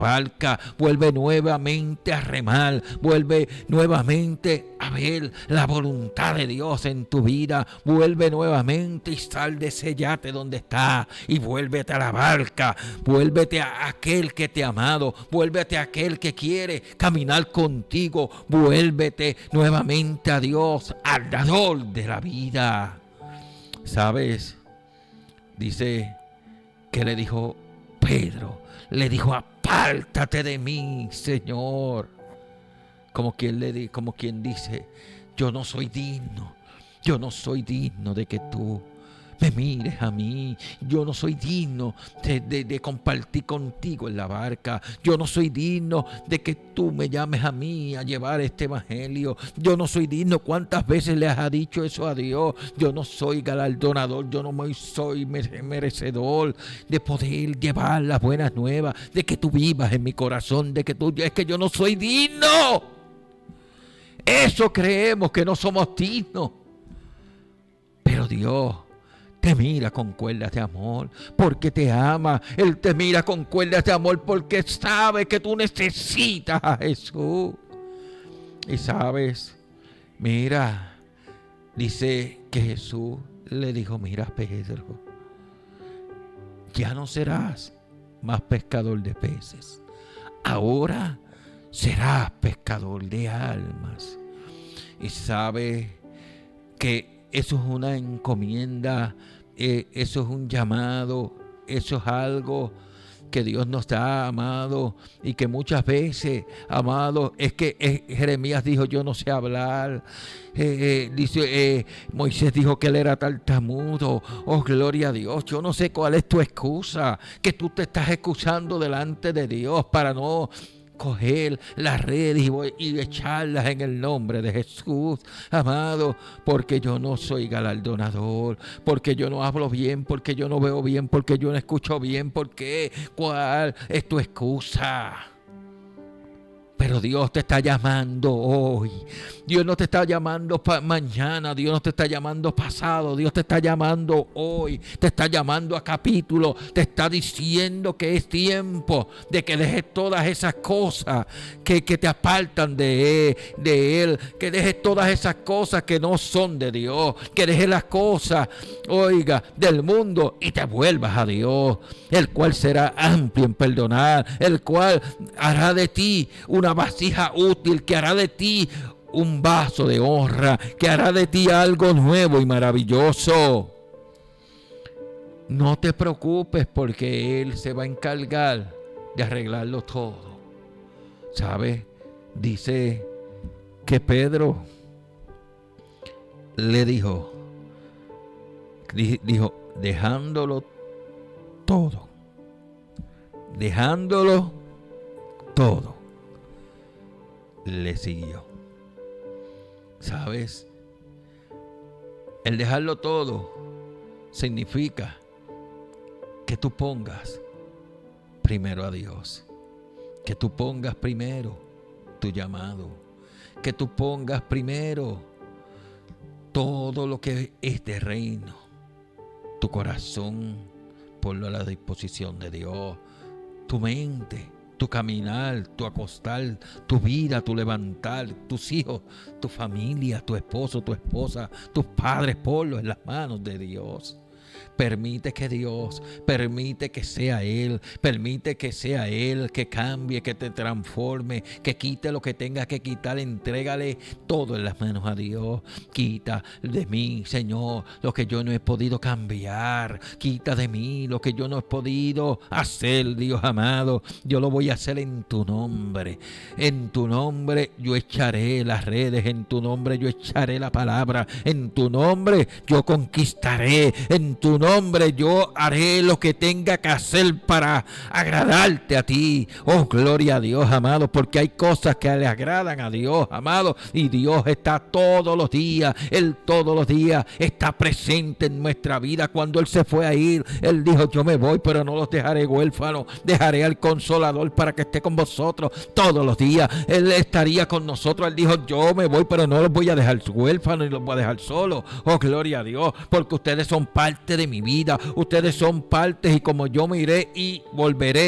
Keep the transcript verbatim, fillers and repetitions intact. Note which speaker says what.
Speaker 1: barca, vuelve nuevamente a remar, vuelve nuevamente a ver la voluntad de Dios en tu vida, vuelve nuevamente y sal de ese yate donde está y vuélvete a la barca, vuélvete a aquel que te ha amado, vuélvete a aquel que quiere caminar contigo, vuélvete nuevamente a Dios, al dador de la vida. ¿Sabes? Dice que le dijo Pedro, le dijo: apártate de mí, Señor. Como quien, le, como quien dice: yo no soy digno, yo no soy digno de que tú me mires a mí. Yo no soy digno de, de, de compartir contigo en la barca. Yo no soy digno de que tú me llames a mí a llevar este evangelio. Yo no soy digno. ¿Cuántas veces le has dicho eso a Dios? Yo no soy galardonador. Yo no soy merecedor de poder llevar las buenas nuevas, de que tú vivas en mi corazón, de que tú... Es que yo no soy digno. Eso creemos, que no somos dignos. Pero Dios te mira con cuerdas de amor porque te ama. Él te mira con cuerdas de amor porque sabe que tú necesitas a Jesús. Y sabes, mira, dice que Jesús le dijo: mira, Pedro, ya no serás más pescador de peces, ahora serás pescador de almas. Y sabes que eso es una encomienda, eh, eso es un llamado, eso es algo que Dios nos da, amado, y que muchas veces, amado, es que eh, Jeremías dijo: yo no sé hablar. Eh, eh, dice eh, Moisés dijo que él era tartamudo. Oh, gloria a Dios. Yo no sé cuál es tu excusa, que tú te estás excusando delante de Dios para no coger las redes y, voy, y echarlas en el nombre de Jesús, amado, porque yo no soy galardonador, porque yo no hablo bien, porque yo no veo bien, porque yo no escucho bien. Porque ¿cuál es tu excusa? Pero Dios te está llamando hoy. Dios no te está llamando pa- mañana. Dios no te está llamando pasado. Dios te está llamando hoy. Te está llamando a capítulo. Te está diciendo que es tiempo de que dejes todas esas cosas que, que te apartan de, de Él. Que dejes todas esas cosas que no son de Dios. Que dejes las cosas, oiga, del mundo y te vuelvas a Dios. El cual será amplio en perdonar. El cual hará de ti una vasija útil, que hará de ti un vaso de honra, que hará de ti algo nuevo y maravilloso. No te preocupes, porque Él se va a encargar de arreglarlo todo. ¿Sabes? Dice que Pedro le dijo, dijo, dejándolo todo, dejándolo todo, le siguió. ¿Sabes? El dejarlo todo significa que tú pongas primero a Dios, que tú pongas primero tu llamado, que tú pongas primero todo lo que es de reino, tu corazón, ponlo a la disposición de Dios, tu mente, tu caminar, tu acostar, tu vida, tu levantar, tus hijos, tu familia, tu esposo, tu esposa, tus padres, ponlos en las manos de Dios. Permite que Dios, permite que sea Él, permite que sea Él, que cambie, que te transforme, que quite lo que tenga que quitar. Entrégale todo en las manos a Dios. Quita de mí, Señor, lo que yo no he podido cambiar. Quita de mí lo que yo no he podido hacer, Dios amado. Yo lo voy a hacer en tu nombre. En tu nombre yo echaré las redes, en tu nombre yo echaré la palabra, en tu nombre yo conquistaré, en tu nombre nombre yo haré lo que tenga que hacer para agradarte a ti. Oh, gloria a Dios, amado, porque hay cosas que le agradan a Dios, amado, y Dios está todos los días. Él todos los días está presente en nuestra vida. Cuando Él se fue a ir, Él dijo: yo me voy, pero no los dejaré huérfanos, dejaré al Consolador para que esté con vosotros todos los días. Él estaría con nosotros. Él dijo: yo me voy, pero no los voy a dejar huérfanos y los voy a dejar solos. Oh, gloria a Dios, porque ustedes son parte de mi vida, ustedes son partes, y como yo me iré y volveré